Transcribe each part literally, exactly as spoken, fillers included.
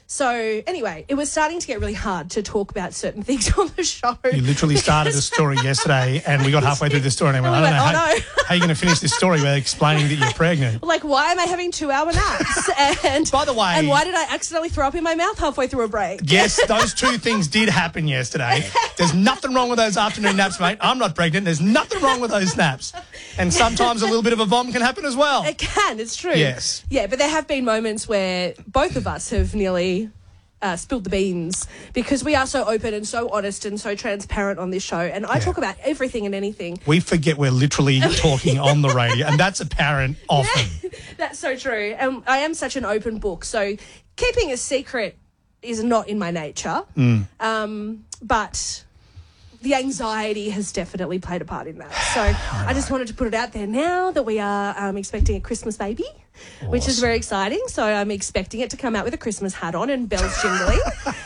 So anyway, it was starting to get really hard to talk about certain things on the show. You literally started the story yesterday and we got halfway through the story and I went, And we I don't went, know oh, how, no. how are you going to finish this story without explaining that you're pregnant. Like, why am I having two-hour naps? And By the way- and why did I accidentally throw up in my mouth halfway through a break? Yes, those two things did happen yesterday. There's nothing wrong with those afternoon naps, mate. I'm not pregnant. There's nothing wrong with those naps. And sometimes a little bit of a vom can happen as well. It can, it's true. Yes. Yeah, but there have been moments where both of us have nearly uh, spilled the beans because we are so open and so honest and so transparent on this show. And I Yeah. talk about everything and anything. We forget we're literally talking on the radio, and that's apparent often. That's so true. And I am such an open book. So keeping a secret is not in my nature. Mm. Um, but the anxiety has definitely played a part in that. So I just wanted to put it out there now that we are um, expecting a Christmas baby, awesome. Which is very exciting. So I'm expecting it to come out with a Christmas hat on and bells jingling.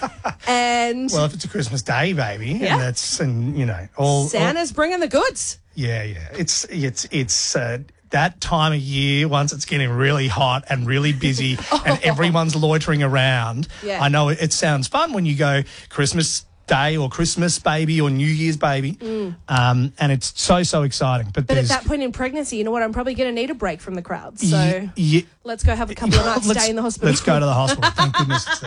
And Well, if it's a Christmas Day baby, Yeah. and that's, and you know, all Santa's all, bringing the goods. yeah, yeah, it's it's it's uh, that time of year. Once it's getting really hot and really busy, and everyone's loitering around. Yeah. I know it, it sounds fun when you go Christmas Day or Christmas baby or New Year's baby, Mm. um, and it's so so exciting. But, But at there's that point in pregnancy, you know what? I'm probably going to need a break from the crowd. So y- y- let's go have a couple of nights let's, stay in the hospital. Let's go to the hospital. Thank goodness. It's there.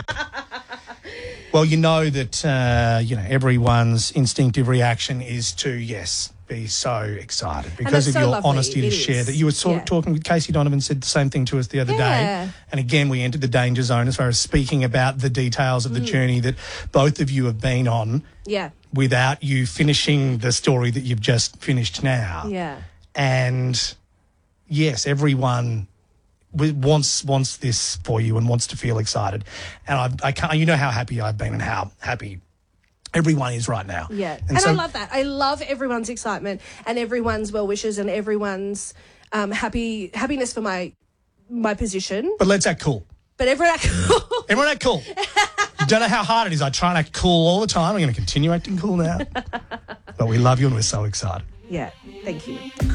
Well, you know that uh, you know everyone's instinctive reaction is to yes, be so excited because it's of so your lovely. honesty to It share is. that. You were sort Yeah. talking with Casey Donovan, said the same thing to us the other Yeah. day, and again we entered the danger zone as far as speaking about the details of the Mm. journey that both of you have been on Yeah. without you finishing the story that you've just finished now. Yeah. And yes, everyone w- wants wants this for you and wants to feel excited. And I, I can't. You know how happy I've been and how happy everyone is right now. Yeah. And, so, I love that. I love everyone's excitement and everyone's well wishes and everyone's um, happy happiness for my my position. But let's act cool. But everyone Everyone act cool. You don't know how hard it is. I try and act cool all the time. I'm going to continue acting cool now. But we love you and we're so excited. Yeah. Thank you.